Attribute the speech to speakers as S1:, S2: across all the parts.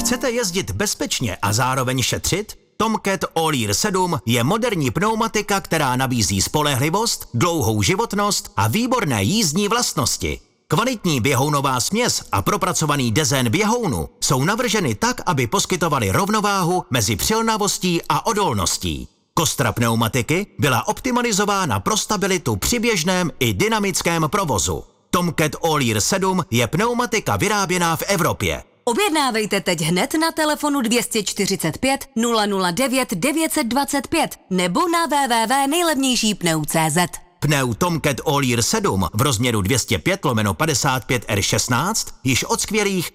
S1: Chcete jezdit bezpečně a zároveň šetřit? Tomcat All-Year 7 je moderní pneumatika, která nabízí spolehlivost, dlouhou životnost a výborné jízdní vlastnosti. Kvalitní běhounová směs a propracovaný dezén běhounu jsou navrženy tak, aby poskytovaly rovnováhu mezi přilnavostí a odolností. Kostra pneumatiky byla optimalizována pro stabilitu při běžném i dynamickém provozu. Tomcat All-Year 7 je pneumatika vyráběná v Evropě.
S2: Objednávejte teď hned na telefonu 245 009 925 nebo na www.nejlevnějšípneu.cz.
S1: Pneu Tomcat All-Year 7 v rozměru 205/55 R16 již od skvělých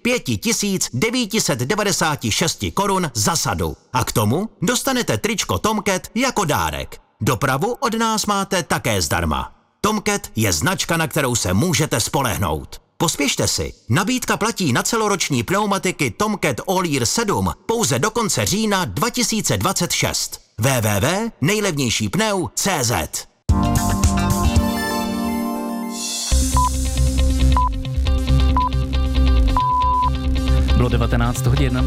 S1: 5996 korun za sadu. A k tomu dostanete tričko Tomcat jako dárek. Dopravu od nás máte také zdarma. Tomcat je značka, na kterou se můžete spolehnout. Pospěšte si, nabídka platí na celoroční pneumatiky Tomcat All-Year 7 pouze do konce října 2026. www.nejlevnějšípneu.cz.
S3: Bylo 19 hodin.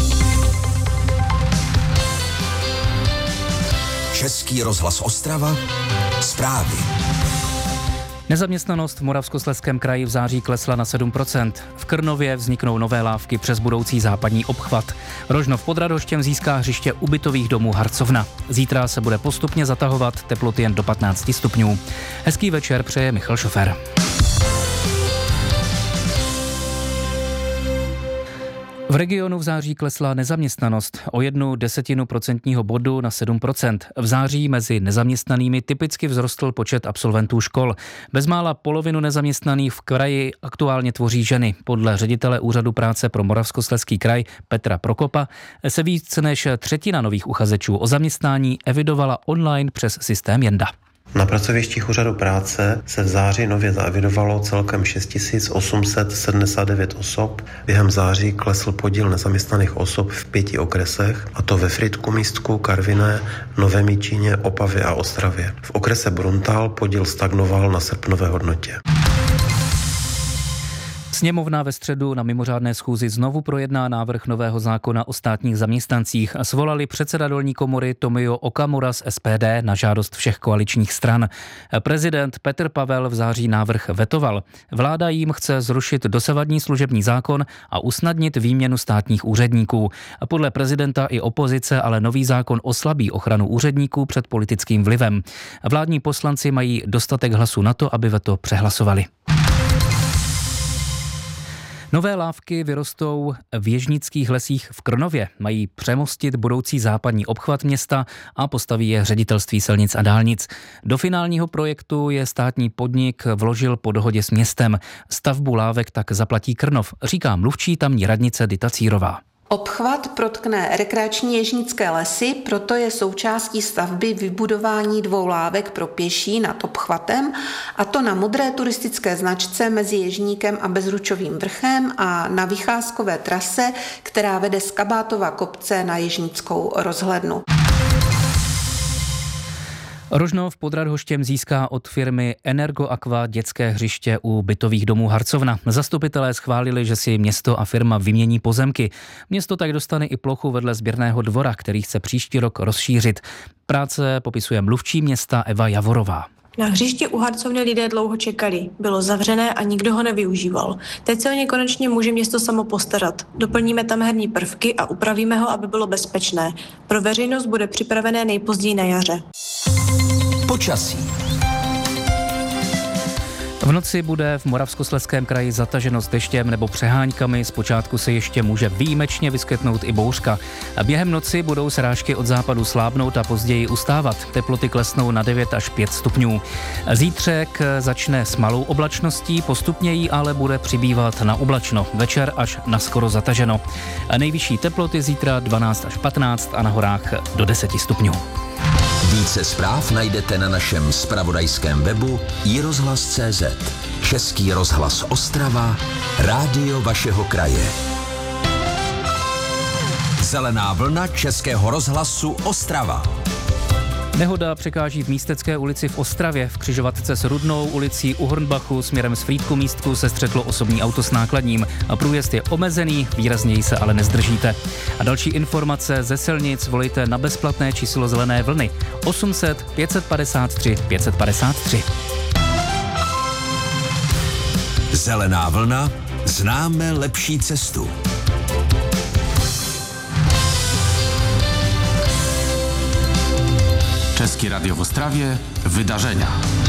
S4: Český rozhlas Ostrava. Zprávy.
S3: Nezaměstnanost v Moravskoslezském kraji v září klesla na 7%. V Krnově vzniknou nové lávky přes budoucí západní obchvat. Rožnov pod Radhoštěm získá hřiště ubytových domů Harcovna. Zítra se bude postupně zatahovat, teploty jen do 15 stupňů. Hezký večer přeje Michal Šofer. V regionu v září klesla nezaměstnanost o 0,1 procentního bodu na 7%. V září mezi nezaměstnanými typicky vzrostl počet absolventů škol. Bezmála polovinu nezaměstnaných v kraji aktuálně tvoří ženy. Podle ředitele Úřadu práce pro Moravskoslezský kraj Petra Prokopa se více než třetina nových uchazečů o zaměstnání evidovala online přes systém Jenda.
S5: Na pracovištích Úřadu práce se v září nově zaevidovalo celkem 6879 osob. Během září klesl podíl nezaměstnaných osob v 5 okresech, a to ve Frýdku, Místku, Karviné, Novém Jičíně, Opavě a Ostravě. V okrese Bruntál podíl stagnoval na srpnové hodnotě.
S3: Sněmovna ve středu na mimořádné schůzi znovu projedná návrh nového zákona o státních zaměstnancích. Svolali předseda dolní komory Tomio Okamura z SPD na žádost všech koaličních stran. Prezident Petr Pavel v září návrh vetoval. Vláda jim chce zrušit dosavadní služební zákon a usnadnit výměnu státních úředníků. Podle prezidenta i opozice ale nový zákon oslabí ochranu úředníků před politickým vlivem. Vládní poslanci mají dostatek hlasů na to, aby veto přehlasovali. Nové lávky vyrostou v Ježnických lesích v Krnově. Mají přemostit budoucí západní obchvat města a postaví je Ředitelství silnic a dálnic. Do finálního projektu je státní podnik vložil po dohodě s městem. Stavbu lávek tak zaplatí Krnov, říká mluvčí tamní radnice Dita Círová.
S6: Obchvat protkne rekreační Ježnické lesy, proto je součástí stavby vybudování 2 lávek pro pěší nad obchvatem, a to na modré turistické značce mezi Ježníkem a Bezručovým vrchem a na vycházkové trase, která vede z Kabátova kopce na Ježnickou rozhlednu.
S3: Rožnov pod Radhoštěm získá od firmy Energoaqua dětské hřiště u bytových domů Harcovna. Zastupitelé schválili, že si město a firma vymění pozemky. Město tak dostane i plochu vedle sběrného dvora, který chce příští rok rozšířit. Práce popisuje mluvčí města Eva Javorová.
S7: Na hřiště u Harcovny lidé dlouho čekali. Bylo zavřené a nikdo ho nevyužíval. Teď se o ně konečně může město samo postarat. Doplníme tam herní prvky a upravíme ho, aby bylo bezpečné. Pro veřejnost bude připravené nejpozději na jaře.
S4: Počasí.
S3: V noci bude v Moravskoslezském kraji zataženo s deštěm nebo přeháňkami, zpočátku se ještě může výjimečně vyskytnout i bouřka. Během noci budou srážky od západu slábnout a později ustávat. Teploty klesnou na 9 až 5 stupňů. Zítřek začne s malou oblačností, postupně jí ale bude přibývat na oblačno. Večer až na skoro zataženo. Nejvyšší teploty zítra 12 až 15 a na horách do 10 stupňů.
S4: Více zpráv najdete na našem zpravodajském webu iRozhlas.cz. Český rozhlas Ostrava, rádio vašeho kraje. Zelená vlna Českého rozhlasu Ostrava.
S3: Nehoda překáží v Místecké ulici v Ostravě. V křižovatce s Rudnou ulicí u Hornbachu směrem z Frýdku-Místku se střetlo osobní auto s nákladním. Průjezd je omezený, výrazněji se ale nezdržíte. A další informace ze silnic volejte na bezplatné číslo zelené vlny 800 553 553.
S4: Zelená vlna, známe lepší cestu.
S8: Czeskie Radio w Ostrawie. Wydarzenia.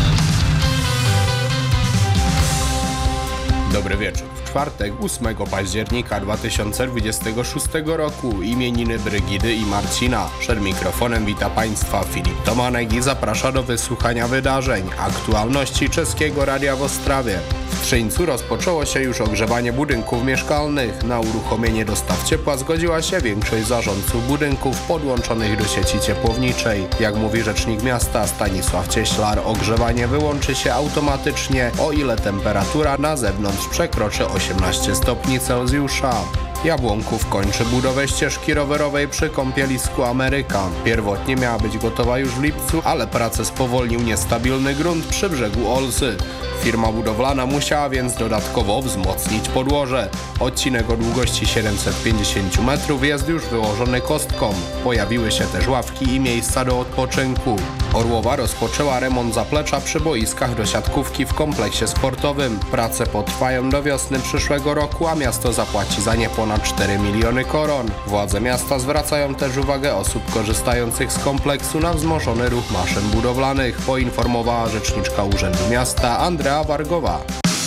S9: Dobry wieczór. W czwartek 8 października 2026 roku imieniny Brygidy i Marcina. Przed mikrofonem wita Państwa Filip Tomanek i zaprasza do wysłuchania wydarzeń, aktualności Czeskiego Radia w Ostrawie. W Trzyńcu rozpoczęło się już ogrzewanie budynków mieszkalnych. Na uruchomienie dostaw ciepła zgodziła się większość zarządców budynków podłączonych do sieci ciepłowniczej. Jak mówi rzecznik miasta Stanisław Cieślar, ogrzewanie wyłączy się automatycznie, o ile temperatura na zewnątrz przekroczy 18 stopni Celsjusza. Jabłonków kończy budowę ścieżki rowerowej przy kąpielisku Ameryka. Pierwotnie miała być gotowa już w lipcu, ale pracę spowolnił niestabilny grunt przy brzegu Olsy. Firma budowlana musiała więc dodatkowo wzmocnić podłoże. Odcinek o długości 750 metrów jest już wyłożony kostką. Pojawiły się też ławki i miejsca do odpoczynku. Orłowa rozpoczęła remont zaplecza przy boiskach do siatkówki w kompleksie sportowym. Prace potrwają do wiosny przyszłego roku, a miasto zapłaci za nie ponad 4 miliony koron. Władze miasta zwracają też uwagę osób korzystających z kompleksu na wzmożony ruch maszyn budowlanych, poinformowała rzeczniczka Urzędu Miasta Andrea Wargowa.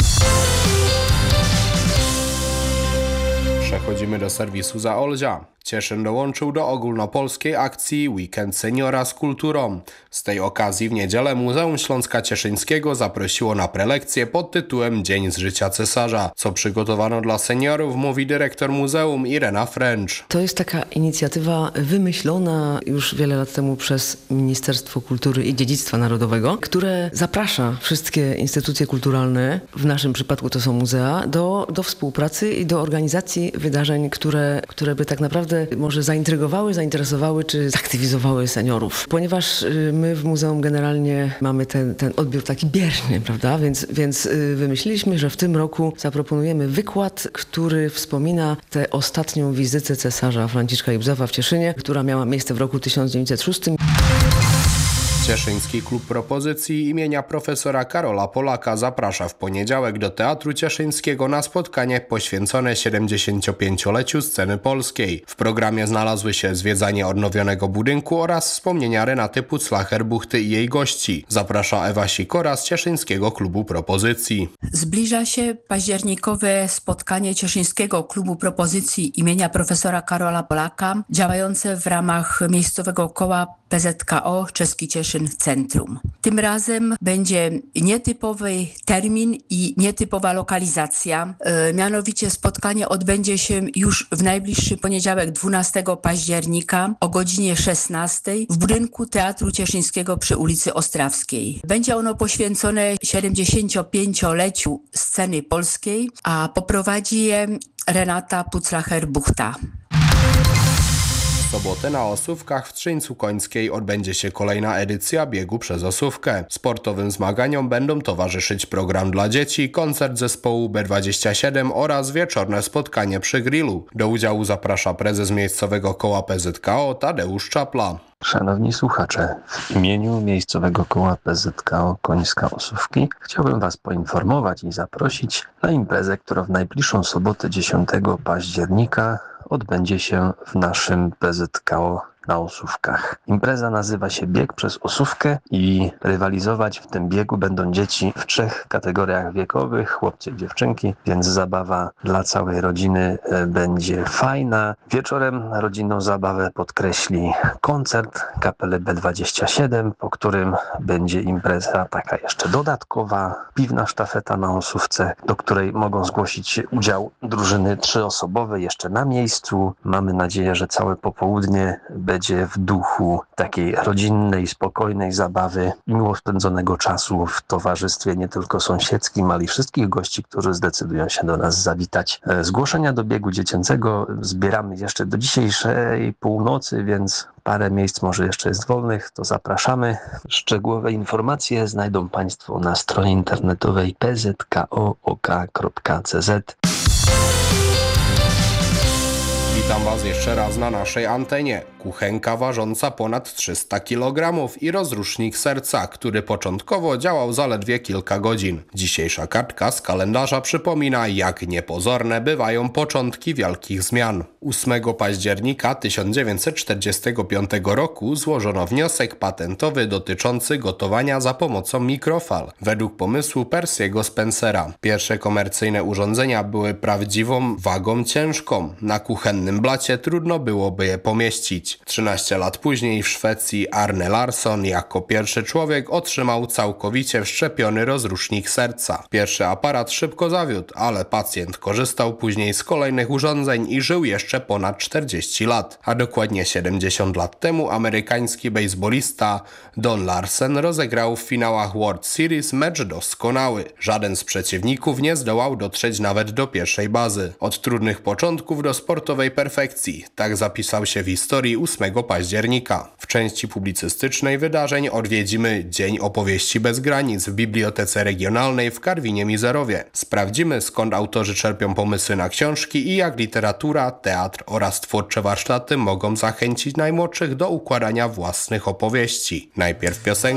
S9: Przechodzimy do serwisu Zaolzia. Cieszyn dołączył do ogólnopolskiej akcji Weekend Seniora z kulturą. Z tej okazji w niedzielę Muzeum Śląska Cieszyńskiego zaprosiło na prelekcję pod tytułem Dzień z życia cesarza. Co przygotowano dla seniorów, mówi dyrektor muzeum Irena French.
S10: To jest taka inicjatywa wymyślona już wiele lat temu przez Ministerstwo Kultury i Dziedzictwa Narodowego, które zaprasza wszystkie instytucje kulturalne, w naszym przypadku to są muzea, do współpracy i do organizacji wydarzeń, które by tak naprawdę może zaintrygowały, zainteresowały czy zaktywizowały seniorów. Ponieważ my w muzeum generalnie mamy ten odbiór taki bieżny, prawda? Więc wymyśliliśmy, że w tym roku zaproponujemy wykład, który wspomina tę ostatnią wizytę cesarza Franciszka Józefa w Cieszynie, która miała miejsce w roku 1906.
S9: Cieszyński Klub Propozycji imienia profesora Karola Polaka zaprasza w poniedziałek do Teatru Cieszyńskiego na spotkanie poświęcone 75-leciu sceny polskiej. W programie znalazły się zwiedzanie odnowionego budynku oraz wspomnienia Renaty Puclacher-Buchty i jej gości. Zaprasza Ewa Sikora z Cieszyńskiego Klubu Propozycji.
S11: Zbliża się październikowe spotkanie Cieszyńskiego Klubu Propozycji imienia profesora Karola Polaka, działające w ramach miejscowego koła PZKO Czeski Cieszyn Centrum. Tym razem będzie nietypowy termin i nietypowa lokalizacja. Mianowicie spotkanie odbędzie się już w najbliższy poniedziałek 12 października o godzinie 16 w budynku Teatru Cieszyńskiego przy ulicy Ostrawskiej. Będzie ono poświęcone 75-leciu sceny polskiej, a poprowadzi je Renata Puclacher-Buchta.
S9: W sobotę na Osówkach w Trzyńcu Końskiej odbędzie się kolejna edycja biegu przez Osówkę. Sportowym zmaganiom będą towarzyszyć program dla dzieci, koncert zespołu B27 oraz wieczorne spotkanie przy grillu. Do udziału zaprasza prezes miejscowego koła PZKO Tadeusz Czapla.
S12: Szanowni słuchacze, w imieniu miejscowego koła PZKO Końska Osówki chciałbym Was poinformować i zaprosić na imprezę, która w najbliższą sobotę 10 października odbędzie się w naszym PZKO na Osówkach. Impreza nazywa się Bieg przez Osówkę i rywalizować w tym biegu będą dzieci w 3 kategoriach wiekowych, chłopcy i dziewczynki, więc zabawa dla całej rodziny będzie fajna. Wieczorem rodzinną zabawę podkreśli koncert kapely B27, po którym będzie impreza taka jeszcze dodatkowa, piwna sztafeta na Osówce, do której mogą zgłosić udział drużyny 3-osobowe jeszcze na miejscu. Mamy nadzieję, że całe popołudnie będzie w duchu takiej rodzinnej, spokojnej zabawy, miło spędzonego czasu w towarzystwie nie tylko sąsiedzkim, ale i wszystkich gości, którzy zdecydują się do nas zawitać. Zgłoszenia do biegu dziecięcego zbieramy jeszcze do dzisiejszej północy, więc parę miejsc może jeszcze jest wolnych, to zapraszamy. Szczegółowe informacje znajdą Państwo na stronie internetowej pzkook.cz.
S9: Witam Was jeszcze raz na naszej antenie. Kuchenka ważąca ponad 300 kg i rozrusznik serca, który początkowo działał zaledwie kilka godzin. Dzisiejsza kartka z kalendarza przypomina, jak niepozorne bywają początki wielkich zmian. 8 października 1945 roku złożono wniosek patentowy dotyczący gotowania za pomocą mikrofal, według pomysłu Percy'ego Spencera. Pierwsze komercyjne urządzenia były prawdziwą wagą ciężką. Na kuchennym blacie trudno byłoby je pomieścić. 13 lat później w Szwecji Arne Larsson jako pierwszy człowiek otrzymał całkowicie wszczepiony rozrusznik serca. Pierwszy aparat szybko zawiódł, ale pacjent korzystał później z kolejnych urządzeń i żył jeszcze ponad 40 lat. A dokładnie 70 lat temu amerykański bejsbolista Don Larsen rozegrał w finałach World Series mecz doskonały. Żaden z przeciwników nie zdołał dotrzeć nawet do pierwszej bazy. Od trudnych początków do sportowej perfekcji. Tak zapisał się w historii 8 października. W części publicystycznej wydarzeń odwiedzimy Dzień Opowieści bez granic w Bibliotece Regionalnej w Karwinie-Mizerowie. Sprawdzimy, skąd autorzy czerpią pomysły na książki i jak literatura, teatr oraz twórcze warsztaty mogą zachęcić najmłodszych do układania własnych opowieści. Najpierw piosenka.